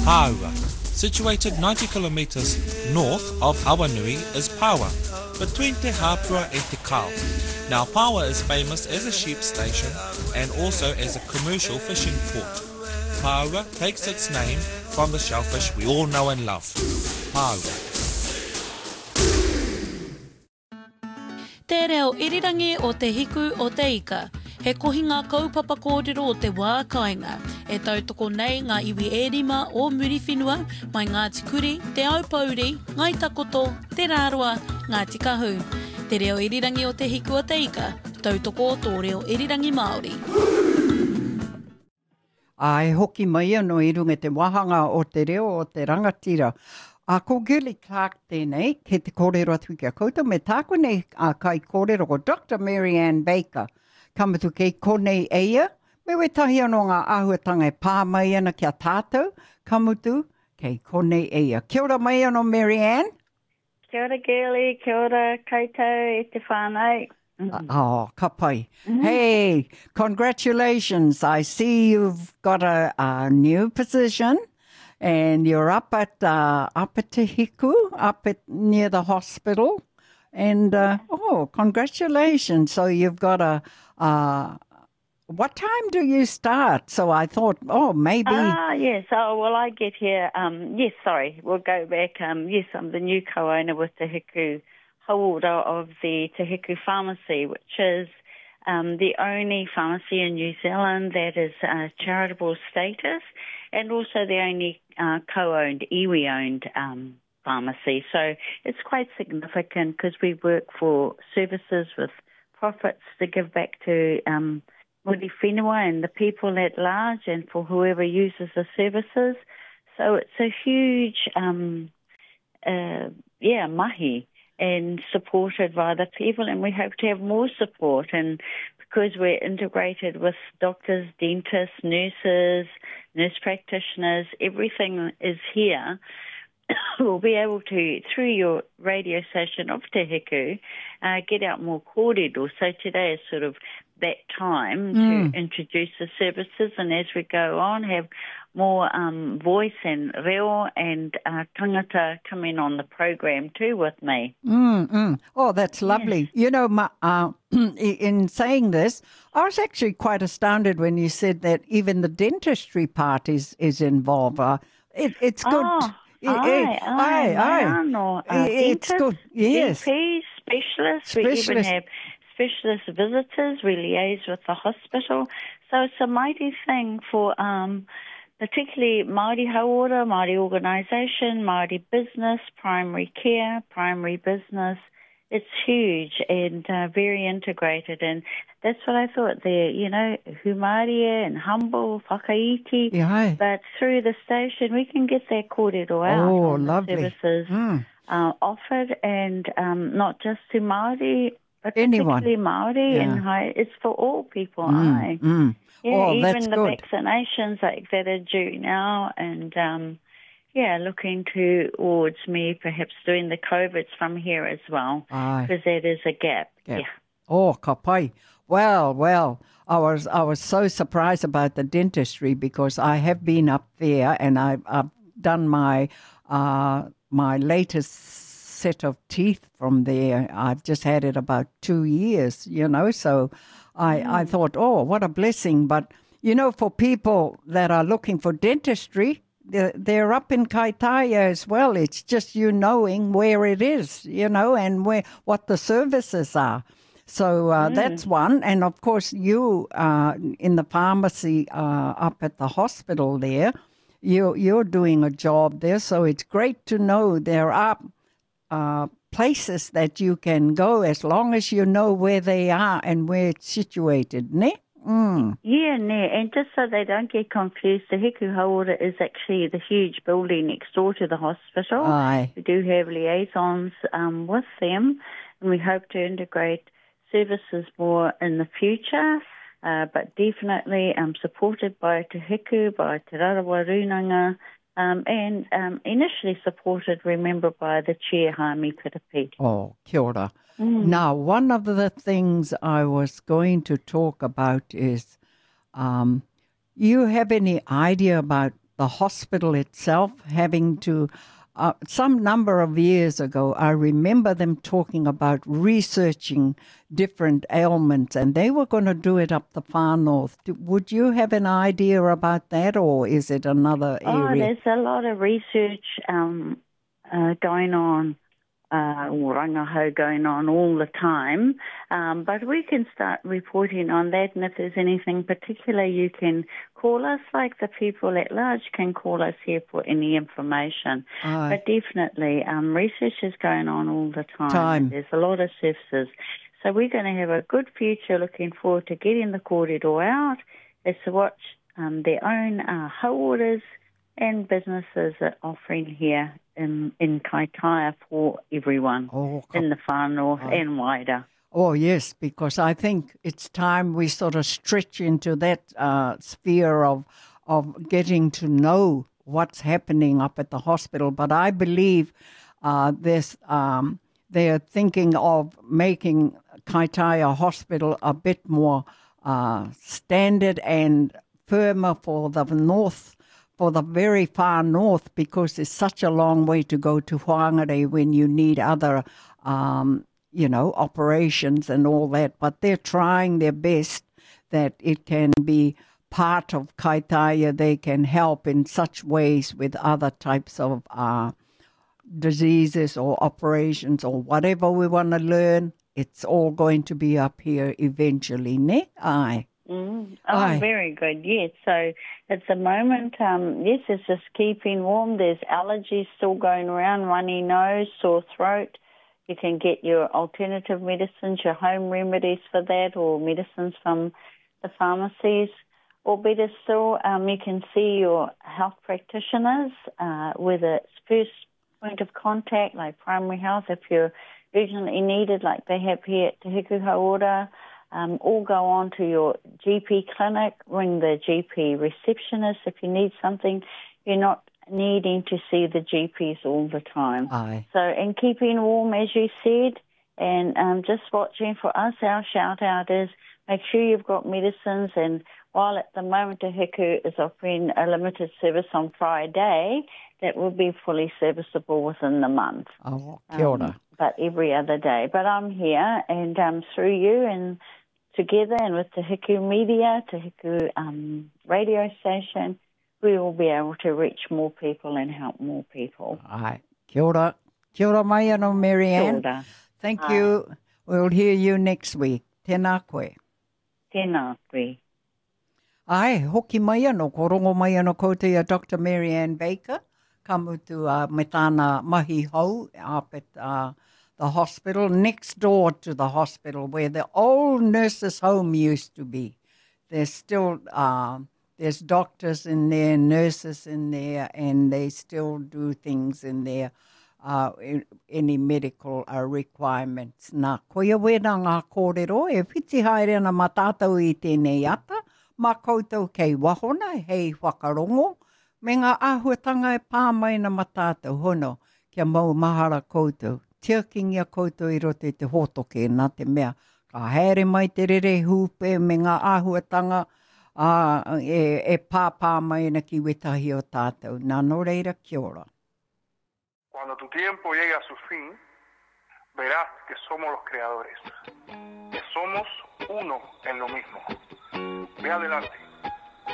Paua. Situated 90 kilometres north of Awanui is Paua, between Te Hapua and Te Kao. Now Paua is famous as a sheep station and also as a commercial fishing port. Paua takes its name from the shellfish we all know and love. Paua. Te reo irirangi o te hiku o te ika. He kohinga kaupapa kōrero o te wā kāinga. E tautoko nei ngā iwi e rima o Muriwhenua, mai Ngāti Kuri, Te Aupauri, Ngai Takoto, Te Rāroa, Ngāti Kahu. Te reo irirangi o te hiku o te ika, tautoko tō reo irirangi Māori. Ai hoki mai anō I runga te wahanga o te reo o te rangatira. Ko Gilly Clark tēnei, ke te kōrero atu kia koutou, me tāko nei kai kōrero ko Dr. Mary Ann Baker. Kamatu kei konei eia, me we tahi anō ngā āhuatanga e pā mai ana kia tātou, kamutu kei konei eia. Kia ora mai anō Mary Ann. Kia ora Gilly, kia ora koutou e te whānau. Oh, ka pai. Hey, congratulations. I see you've got a new position and you're up at Te Hiku, near the hospital. And, congratulations. So you've got what time do you start? So I thought, maybe. Yes. I get here. We'll go back. Yes, I'm the new co-owner with Te Hiku Hauora of the Te Hiku Pharmacy, which is the only pharmacy in New Zealand that is charitable status and also the only co-owned, iwi-owned pharmacy. So it's quite significant because we work for services with profits to give back to Muriwhenua and the people at large and for whoever uses the services. So it's a huge, mahi and supported by the people, and we hope to have more support. And because we're integrated with doctors, dentists, nurse practitioners, everything is here, we'll be able to, through your radio station of Te Hiku, get out more kōrero. So today is sort of that time to introduce the services, and as we go on, have more voice and reo and tangata come in on the program too with me. Oh, that's lovely. Yes. You know, in saying this, I was actually quite astounded when you said that even the dentistry part is involved. It's good. It's good. Yes. GPs, specialists. We even have specialist visitors. We liaise with the hospital. So it's a mighty thing for particularly Māori Hauora, Māori organisation, Māori business, primary care, primary business. It's huge and very integrated, and that's what I thought there, you know, humaria and humble, whakaiti. Yeah. But through the station, we can get that kōrero out on lovely. The services offered, and not just to Māori, but anyone. particularly Māori. And it's for all people, Yeah, even that's the good. vaccinations that are due now, and looking towards me perhaps doing the COVIDs from here as well, because that is a gap. Yeah. Oh, ka pai. Well, I was so surprised about the dentistry because I have been up there and I've done my latest set of teeth from there. I've just had it about 2 years, you know, so I thought, what a blessing. But, you know, for people that are looking for dentistry, they're up in Kaitaia as well. It's just you knowing where it is, you know, and what the services are. So that's one. And, of course, you in the pharmacy up at the hospital there, you're doing a job there. So it's great to know there are places that you can go as long as you know where they are and where it's situated, ne? Yeah, and just so they don't get confused, the Hiku Hauora is actually the huge building next door to the hospital. Aye. We do have liaisons with them, and we hope to integrate services more in the future, but definitely supported by Te Hiku, by Te Rarawa Runanga, and initially supported, remember, by the chair, Hami Pirapi. Oh, kia ora. Now, one of the things I was going to talk about is, you have any idea about the hospital itself having to, some number of years ago, I remember them talking about researching different ailments, and they were going to do it up the far north. Would you have an idea about that, or is it another area? Oh, there's a lot of research going on, rangaho going on all the time, but we can start reporting on that, and if there's anything particular, you can call us, like the people at large can call us here for any information. But definitely, research is going on all the time. There's a lot of services. So we're going to have a good future, looking forward to getting the kōrero out, is to watch their own hauoras and businesses are offering here in Kaitaia for everyone in the far north and wider. Oh, yes, because I think it's time we sort of stretch into that sphere of getting to know what's happening up at the hospital. But I believe they're thinking of making Kaitaia Hospital a bit more standard and firmer for the north, for the very far north, because it's such a long way to go to Whangarei when you need other, operations and all that. But they're trying their best that it can be part of Kaitaia. They can help in such ways with other types of diseases or operations or whatever we want to learn. It's all going to be up here eventually, ne? Aye. Very good, yes. So at the moment, yes, it's just keeping warm. There's allergies still going around, runny nose, sore throat. You can get your alternative medicines, your home remedies for that, or medicines from the pharmacies. Or better still, you can see your health practitioners, whether it's first point of contact, like primary health, if you're urgently needed, like they have here at Te Hiku Hauora. Or go on to your GP clinic, ring the GP receptionist if you need something. You're not needing to see the GPs all the time. So, and keeping warm, as you said, and just watching for us, our shout-out is make sure you've got medicines, and while at the moment Te Hiku is offering a limited service on Friday, that will be fully serviceable within the month. Oh, kia ora. But every other day. But I'm here, and through you and together and with Te Hiku Media, Te Hiku radio station, we will be able to reach more people and help more people. Aye. Kia ora. Kia ora mai anō, Marianne. Kia ora. Thank you. We'll hear you next week. Tēnā koe. Tēnā koe. Ai, hoki mai anō, ko rongo mai anō koutou Dr. Marianne Baker, kamutu me tāna mahi hau up at the hospital, next door to the hospital where the old nurses' home used to be. There's still, there's doctors in there, nurses in there, and they still do things in there, any medical requirements. Nā koia wera ngā kōrero, e whiti haere ana mā tātou I tēnei ata, mā koutou kei wahona, hei whakarongo, me ngā āhuatanga e pāmai na mā tātou hono, kia mau mahara koutou. Tia kingia koutou I roto I te hotoke, nā te mea. Ka haere mai te rere hupe me ngā āhuatanga e pāpā mai na ki wetahi o tātou. Nā no reira, kia ora. Cuando tu tiempo llegue a su fin, verás que somos los creadores, que somos uno en lo mismo. Ve adelante.